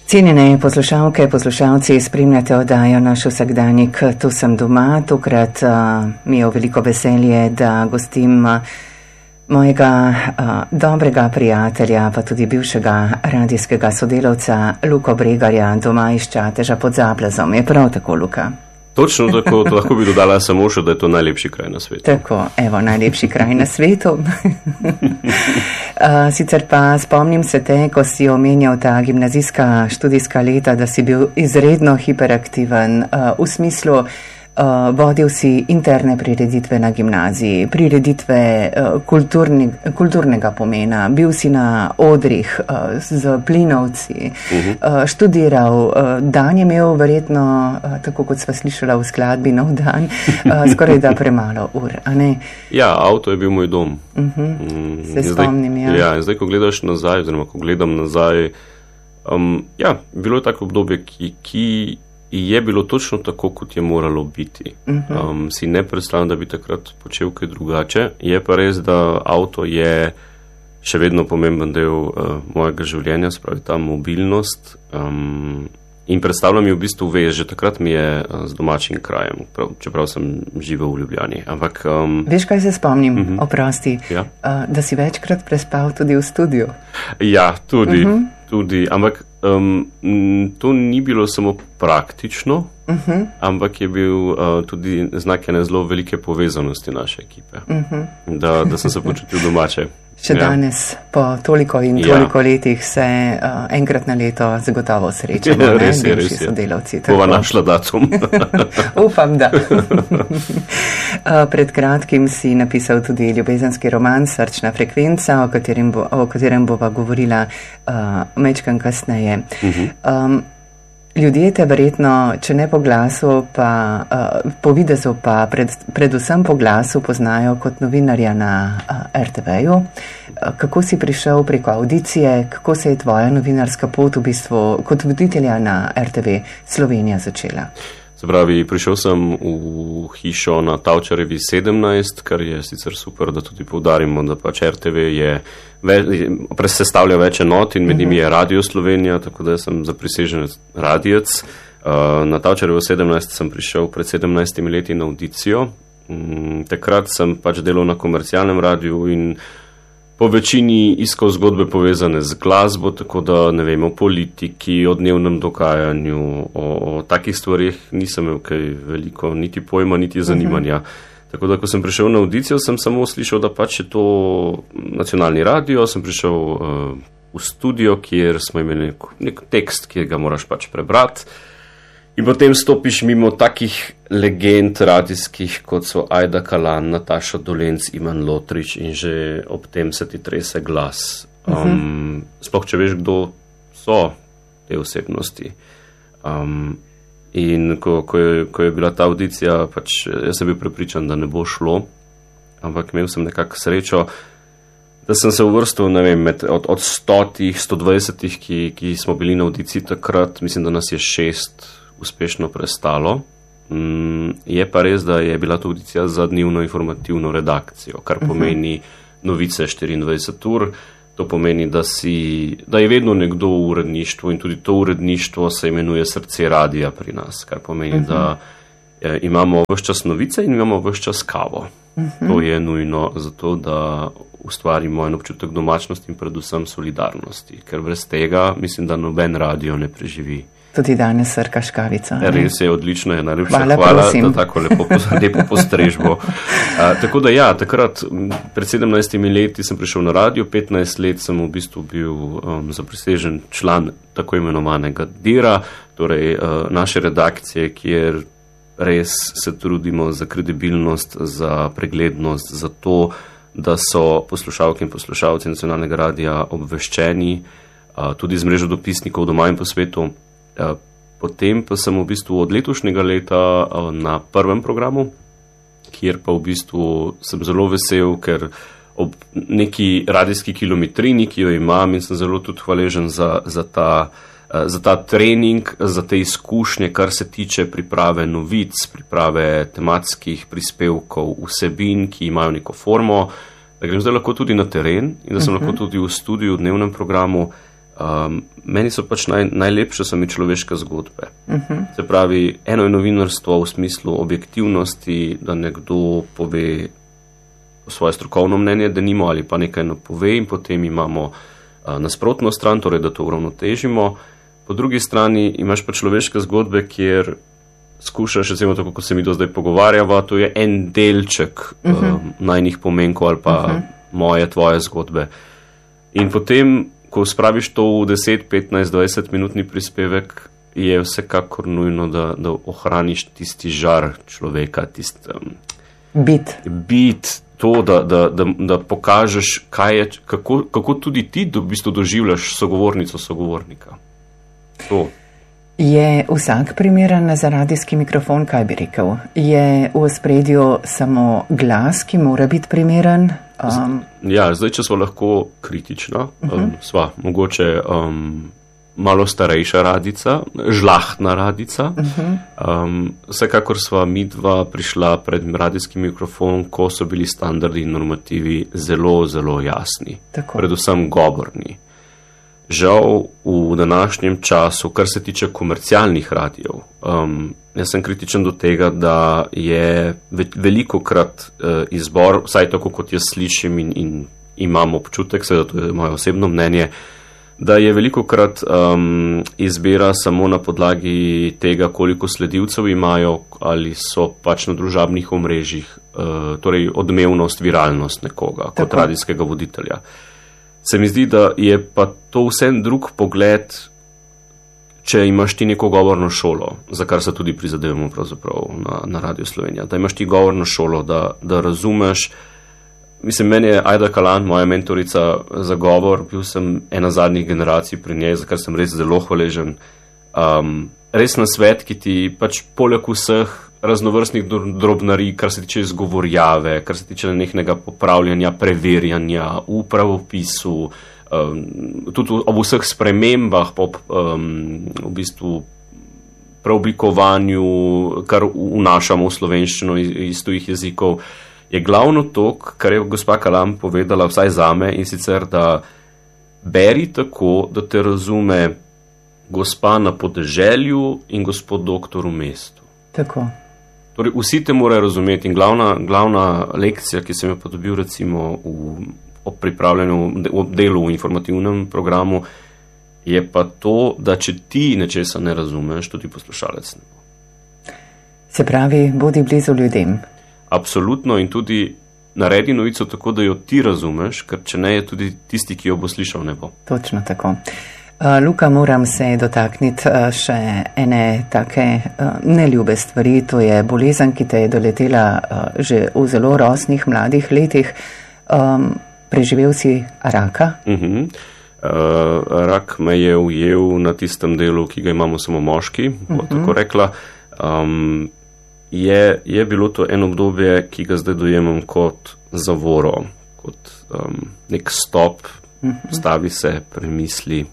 Cenjene poslušalke, poslušalci, spremljate oddajo Naš vsakdanjik, tu sem doma. Tokrat mi je veliko veselje, da gostim mojega dobrega prijatelja, pa tudi bivšega radijskega sodelavca Luko Bregarja doma iz Čateža pod Zaplazom. Je prav tako, Luka? Točno tako, to lahko bi dodala samo še, da je to najlepši kraj na svetu. Tako, evo, najlepši kraj na svetu. Sicer pa spomnim se te, ko si omenjal ta gimnazijska študijska leta, da si bil izredno hiperaktiven v smislu, vodil si interne prireditve na gimnaziji, prireditve kulturnega pomena, bil si na odrih z plinovci, študiral, dan je imel verjetno, tako kot sva slišala v skladbi Nov dan, skoraj da premalo ur, a ne? Ja, avto je bil moj dom. Se spomnim, ja. Ja, in zdaj, ko gledaš nazaj, oziroma ko gledam nazaj, bilo je tako obdobje, ki je bilo točno tako, kot je moralo biti. Si ne predstavljam, da bi takrat počel kaj drugače. Je pa res, da avto je še vedno pomemben del mojega življenja, spravi ta mobilnost. In predstavljam jo v bistvu vez, že takrat mi je z domačim krajem, čeprav sem živel v Ljubljani. Ampak, veš, kaj se spomnim, oprosti, ja? Da si večkrat prespal tudi v studiu. Ja, tudi, ampak to ni bilo samo praktično, ampak je bil tudi znak ene zelo velike povezanosti naše ekipe, da sem se počutil domače. Še danes, po toliko in toliko letih, se enkrat na leto zagotovo srečamo, res je. Sodelavci. Bova našla datum. Upam, da. Pred kratkim si napisal tudi ljubezenski roman Srčna frekvenca, o katerem bova govorila majčkeno kasneje. Ljudje te verjetno, če ne po glasu, pa po videzu, pa predvsem po glasu poznajo kot novinarja na RTV-ju. Kako si prišel preko audicije, kako se je tvoja novinarska pot v bistvu kot voditelja na RTV Slovenija začela? Se pravi, prišel sem v hišo na Tavčarjevi 17, kar je sicer super, da tudi poudarimo, da pač RTV sestavlja več enot in med njimi je Radio Slovenija, tako da sem zapriseženec radijec. Na Tavčarjevo 17 sem prišel pred 17 leti na audicijo. Takrat sem pač delal na komercialnem radiju in po večini iskal zgodbe povezane z glasbo, tako da, ne vem, o politiki, o dnevnem dogajanju, o takih stvarih nisem imel kaj veliko, niti pojma, niti zanimanja. Tako da, ko sem prišel na audicijo, sem samo slišal, da pač je to nacionalni radio, sem prišel v studio, kjer smo imeli nek tekst, ki ga moraš pač prebrati. In potem stopiš mimo takih legend radijskih, kot so Ajda Kalan, Nataša Dolenc, Ivan Lotrič in že ob tem se ti trese glas. Sploh, če veš, kdo so te osebnosti. In ko je bila ta audicija, pač jaz sem bil prepričan, da ne bo šlo, ampak imel sem nekako srečo, da sem se uvrstil, ne vem, od 100-120, ki smo bili na audiciji takrat, mislim, da nas je 6 uspešno prestalo. Je pa res, da je bila to audicija za dnevno informativno redakcijo, kar pomeni novice 24 ur. To pomeni, da je vedno nekdo v uredništvu in tudi to uredništvo se imenuje Srce radija pri nas, kar pomeni, da imamo ves čas novice in imamo ves čas kavo. To je nujno zato, da ustvarimo en občutek domačnosti in predvsem solidarnosti, ker brez tega mislim, da noben radio ne preživi. Tudi danes srkaš kavico. Res je, odlično je, najlepša hvala za tako lepo postrežbo. Tako da ja, takrat pred 17 leti sem prišel na radio, 15 let sem v bistvu bil zaprisežen član tako imenovanega DIR-a, torej naše redakcije, kjer res se trudimo za kredibilnost, za preglednost, za to, da so poslušalke in poslušalci nacionalnega radia obveščeni, tudi z mrežo dopisnikov doma in po svetu. Potem pa sem v bistvu od letošnjega leta na prvem programu, kjer pa v bistvu sem zelo vesel, ker ob neki radijski kilometrini, ki jo imam, in sem zelo tudi hvaležen za ta trening, za te izkušnje, kar se tiče priprave novic, priprave tematskih prispevkov, vsebin, ki imajo neko formo, da grem zdaj lahko tudi na teren in da sem lahko tudi v studiu, v dnevnem programu. Meni so pač najlepše so mi človeške zgodbe. Se pravi, eno je novinarstvo v smislu objektivnosti, da nekdo pove svoje strokovno mnenje, da nimo ali pa nekaj napove in potem imamo nasprotno stran, torej da to uravnotežimo. Po drugi strani imaš pa človeške zgodbe, kjer skušaš, recimo tako, kot se mi do zdaj pogovarjava, to je en delček najnih pomenkov ali pa moje, tvoje zgodbe. In potem, ko spraviš to v 10, 15, 20 minutni prispevek, je vsekakor nujno, da ohraniš tisti žar človeka, tisti bit, to, da pokažeš, kaj je, kako tudi ti v bistvu doživljaš sogovornico, sogovornika. To. Je vsak primeren za radijski mikrofon, kaj bi rekel? Je v ospredju samo glas, ki mora biti primeren? Ja, zdaj, če smo lahko kritična, sva mogoče malo starejša radica, žlahtna radica. Vsekakor sva midva prišla pred radijski mikrofon, ko so bili standardi in normativi zelo, zelo jasni. Tako. Predvsem govorni. Žal v današnjem času, kar se tiče komercialnih radijev, jaz sem kritičen do tega, da je velikokrat izbor, vsaj tako kot jaz slišim in imam občutek, seveda to je moje osebno mnenje, da je velikokrat izbira samo na podlagi tega, koliko sledilcev imajo ali so pač na družabnih omrežjih, torej odmevnost, viralnost nekoga kot radijskega voditelja. Se mi zdi, da je pa to vsem drug pogled, če imaš ti neko govorno šolo, za kar se tudi prizadevamo pravzaprav na Radio Slovenija, da imaš ti govorno šolo, da razumeš. Mislim, meni je Ajda Kalan, moja mentorica za govor, bil sem ena zadnjih generacij pri njej, za kar sem res zelo hvaležen. Res na svet, ki ti pač poleg vseh raznovrstnih drobnarij, kar se tiče izgovorjave, kar se tiče nehnega popravljanja, preverjanja v pravopisu, tudi ob vseh spremembah, v bistvu preoblikovanju, kar vnašamo v slovenščino iz tujih jezikov, je glavno to, kar je gospa Kalam povedala, vsaj zame, in sicer, da beri tako, da te razume gospa na podeželju in gospod doktor v mestu. Tako. Torej, vsi te morajo razumeti in glavna lekcija, ki sem jo pa dobil recimo ob pripravljanju delu v informativnem programu, je pa to, da če ti nečesa ne razumeš, tudi poslušalec ne bo. Se pravi, bodi blizu ljudem. Absolutno, in tudi naredi novico tako, da jo ti razumeš, ker če ne, je tudi tisti, ki jo bo slišal, ne bo. Točno tako. Luka, moram se dotakniti še ene take neljube stvari, to je bolezen, ki te je doletela že v zelo rosnih mladih letih. Preživel si raka? Rak me je ujel na tistem delu, ki ga imamo samo moški, bo tako rekla. Je bilo to eno obdobje, ki ga zdaj dojemam kot zavoro, kot nek stop, stavi se, premisli,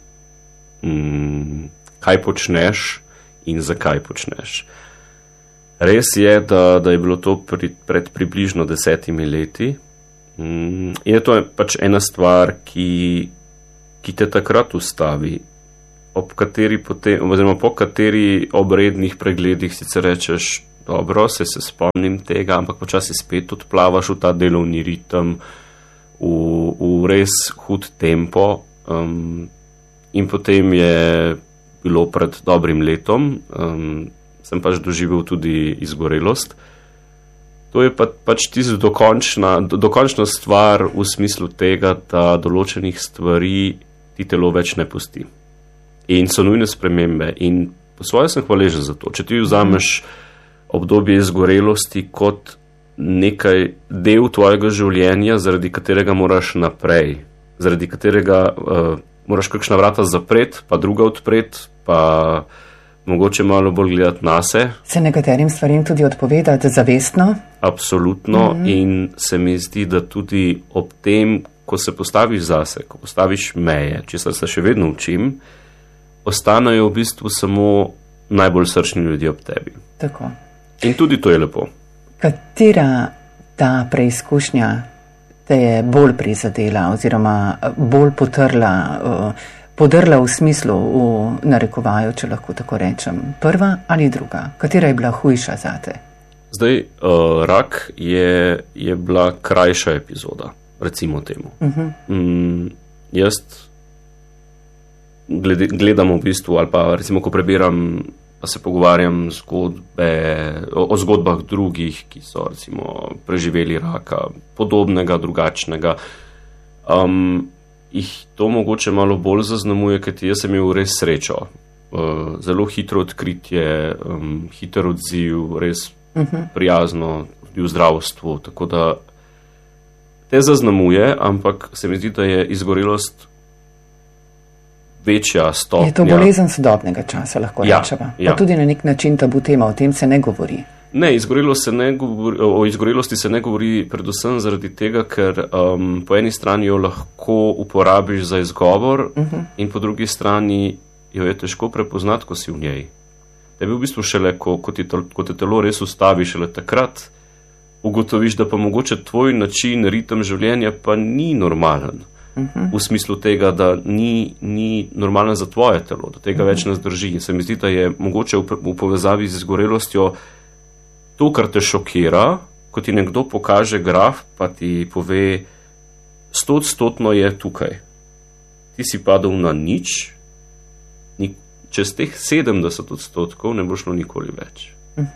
kaj počneš in zakaj počneš. Res je, da je bilo to pred približno 10 leti. Je to pač ena stvar, ki te takrat ustavi, po kateri obrednih pregledih sicer rečeš, dobro, se spomnim tega, ampak počasi spet odplavaš v ta delovni ritem, v res hud tempo. In potem je bilo pred dobrim letom, sem pač doživel tudi izgorelost. To je pač tisto dokončna stvar v smislu tega, da določenih stvari ti telo več ne pusti. In so nujne spremembe. In po svoje sem hvaležen za to. Če ti vzameš obdobje izgorelosti kot nekaj del tvojega življenja, zaradi katerega moraš naprej, zaradi katerega moraš kakšna vrata zapreti, pa druga odpreti, pa mogoče malo bolj gledati nase. Se nekaterim stvarim tudi odpovedati zavestno? Absolutno. In se mi zdi, da tudi ob tem, ko se postaviš zase, ko postaviš meje, česar se še vedno učim, ostanejo v bistvu samo najbolj srčni ljudje ob tebi. Tako. In tudi to je lepo. Katera ta preizkušnja te je bolj prizadela oziroma bolj potrla? podrla v smislu, v narekovaju, če lahko tako rečem? Prva ali druga? Katera je bila hujša zate? Zdaj, rak je bila krajša epizoda, recimo temu. Jaz gledam v bistvu, ali pa recimo, ko prebiram, pa se pogovarjam o zgodbah drugih, ki so recimo preživeli raka, podobnega, drugačnega, jih to mogoče malo bolj zaznamuje, ker jaz sem imel res srečo. Zelo hitro odkritje, hiter odziv, res prijazno v zdravstvu, tako da te zaznamuje, ampak se mi zdi, da je izgorelost večja stopnja. Je to bolezen sodobnega časa, lahko rečemo. Pa tudi na nek način tabu tema, o tem se ne govori. Ne, o izgorelosti se ne govori predvsem zaradi tega, ker po eni strani jo lahko uporabiš za izgovor in po drugi strani jo je težko prepoznati, ko si v njej. Tebi v bistvu šele, ko te telo res ustavi, šele takrat ugotoviš, da pa mogoče tvoj način, ritem življenja pa ni normalen. V smislu tega, da ni normalen za tvoje telo, da tega več ne zdrži. In se mi zdi, da je mogoče v povezavi z izgorelostjo to, kar te šokira, ko ti nekdo pokaže graf, pa ti pove 100% je tukaj. Ti si padel na nič, čez teh 70% ne bo šlo nikoli več.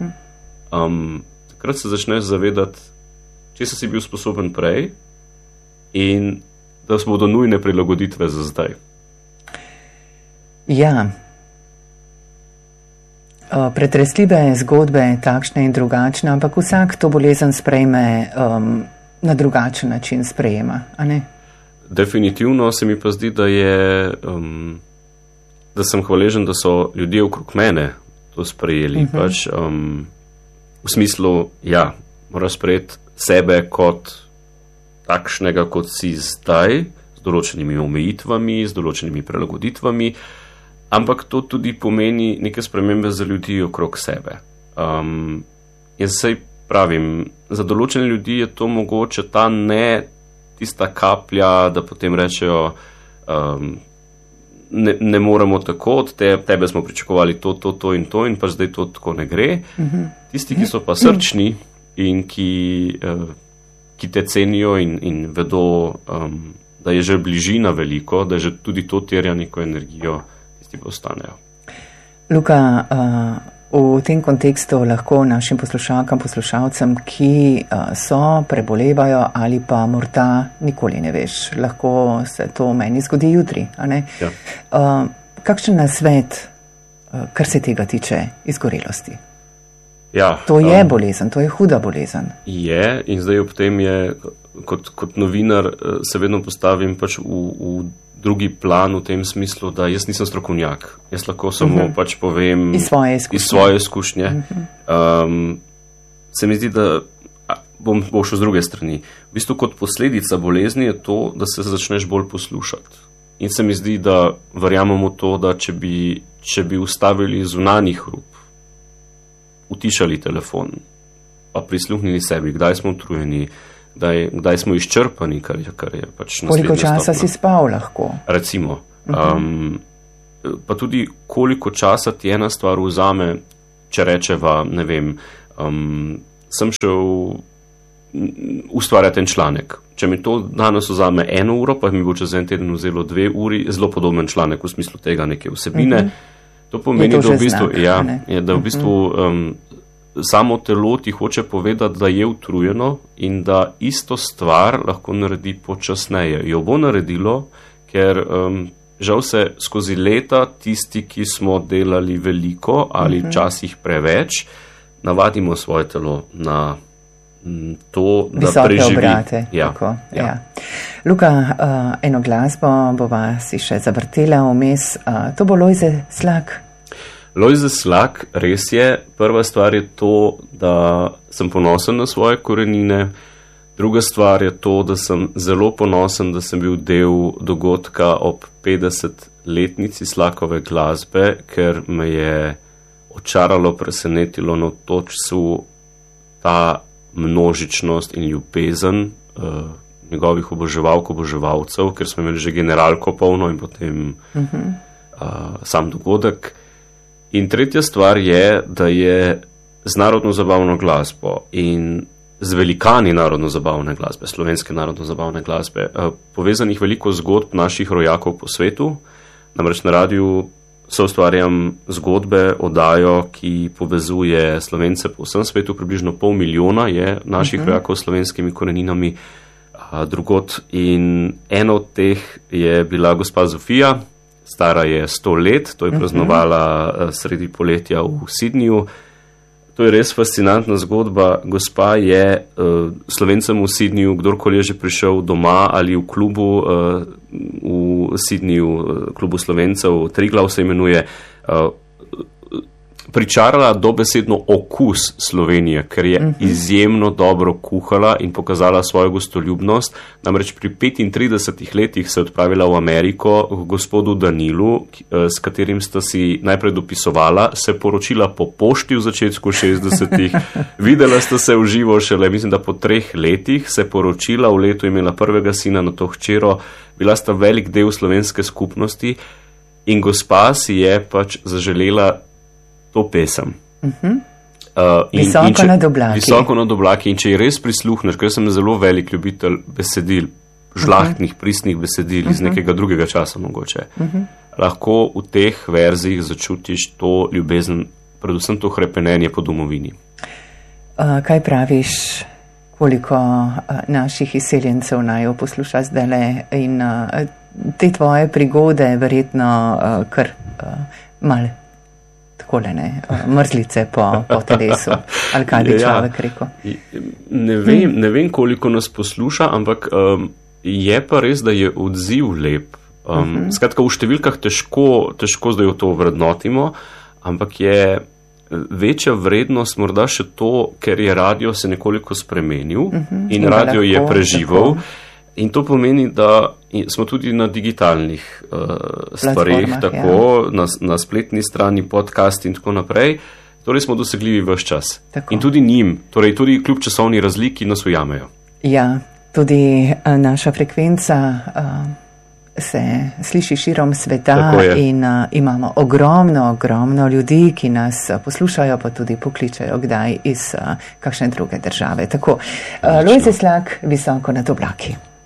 Takrat se začneš zavedati, česa si bil sposoben prej in da smo do nujne prilagoditve za zdaj. Ja. Pretresljive zgodbe, takšne in drugačne, ampak vsak to bolezen sprejme na drugačen način sprejema, a ne? Definitivno se mi pa zdi, da sem hvaležen, da so ljudje okrog mene to sprejeli. V smislu, moraš sprejeti sebe kot takšnega, kot si zdaj, z določenimi omejitvami, z določenimi prilagoditvami, ampak to tudi pomeni neke spremembe za ljudi okrog sebe. Jaz sej pravim, za določene ljudi je to mogoče tista kaplja, da potem rečejo, ne moremo tako, od tebe smo pričakovali to in to in pa zdaj to tako ne gre. Tisti, ki so pa srčni in ki te cenijo in vedo, da je že bližina veliko, da že tudi to terja neko energijo, tisti pa ostanejo. Luka, v tem kontekstu lahko našim poslušalkam, poslušalcem, ki so, prebolevajo ali pa morda nikoli ne veš, lahko se to meni zgodi jutri, a ne? Ja. Kakšen nasvet, kar se tega tiče izgorelosti? Ja, to je bolezen, to je huda bolezen. Je, in zdaj ob tem je, kot novinar se vedno postavim pač v drugi plan v tem smislu, da jaz nisem strokovnjak. Jaz lahko samo pač povem iz svoje izkušnje. Se mi zdi, da bom šel z druge strani. V bistvu kot posledica bolezni je to, da se začneš bolj poslušati. In se mi zdi, da verjamemo to, da če bi ustavili zunanji hrup, utišali telefon, pa prisluhnili sebi, kdaj smo utrujeni, kdaj smo izčrpani, kar je pač naslednja stopnja. Koliko časa si spal lahko? Recimo. Pa tudi koliko časa ti ena stvar vzame, če rečeva, ne vem, sem šel ustvarjati en članek. Če mi to danes vzame 1 uro, pa mi bo čez en teden vzelo 2 uri, zelo podoben članek v smislu tega neke vsebine. To pomeni, da v bistvu samo telo ti hoče povedati, da je utrujeno in da isto stvar lahko naredi počasneje. Jo bo naredilo, ker žal se skozi leta tisti, ki smo delali veliko ali včasih preveč, navadimo svoje telo na to, da visoke preživi. Obrate. Ja. Luka, eno glasbo bova si še zavrtela vmes. To bo Lojze Slak. Lojze Slak, res je. Prva stvar je to, da sem ponosen na svoje korenine. Druga stvar je to, da sem zelo ponosen, da sem bil del dogodka ob 50-letnici Slakove glasbe, ker me je očaralo, presenetilo na točcu ta množičnost in ljubezen njegovih oboževalcev, ker smo imeli že generalko polno in potem sam dogodek. In tretja stvar je, da je z narodno-zabavno glasbo in z velikani narodno-zabavne glasbe, slovenske narodno-zabavne glasbe, povezanih veliko zgodb naših rojakov po svetu. Namreč na radiju soustvarjam zgodbe, oddajo, ki povezuje Slovence po vsem svetu, približno 500 000 je naših rojakov s slovenskimi koreninami drugod. In eno od teh je bila gospa Zofija, stara je 100 let, to je praznovala sredi poletja v Sydneyju. To je res fascinantna zgodba. Gospa je Slovencem v Sydneyju, kdorkoli je že prišel doma ali v klubu v Sydneyju, klubu Slovencev, Triglav se imenuje, pričarala dobesedno okus Slovenije, ker je izjemno dobro kuhala in pokazala svojo gostoljubnost. Namreč pri 35 letih se je odpravila v Ameriko k gospodu Danilu, s katerim sta si najprej dopisovala, se poročila po pošti v začetku 60-ih, videla sta se v živo šele, mislim, da po 3 letih, se poročila, v letu imela prvega sina, na to hčero, bila sta velik del slovenske skupnosti in gospa si je pač zaželela to pesem. Visoko nad oblaki. Visoko nad oblaki. In če ji res prisluhneš, ker sem zelo velik ljubitelj besedil, žlahtnih, pristnih besedil iz nekega drugega časa mogoče, lahko v teh verzih začutiš to ljubezen, predvsem to hrepenenje po domovini. Kaj praviš, koliko naših izseljencev naj posluša zdajle in te tvoje prigode verjetno kar mal takole, mrzlice po telesu, ali kaj bi človek rekel? Ne vem, koliko nas posluša, ampak je pa res, da je odziv lep. Skratka, v številkah težko zdaj to vrednotimo, ampak je večja vrednost morda še to, ker je radio se nekoliko spremenil in radio je preživel. In to pomeni, da smo tudi na digitalnih stvarih, tako, na spletni strani, podcast in tako naprej. Torej smo dosegljivi ves čas. Tako. In tudi njim, torej tudi kljub časovni razliki nas ujamejo. Ja, tudi naša frekvenca se sliši širom sveta in imamo ogromno ljudi, ki nas poslušajo, pa tudi pokličajo kdaj iz kakšne druge države. Tako, Lojze Slak, Visoko nad oblaki.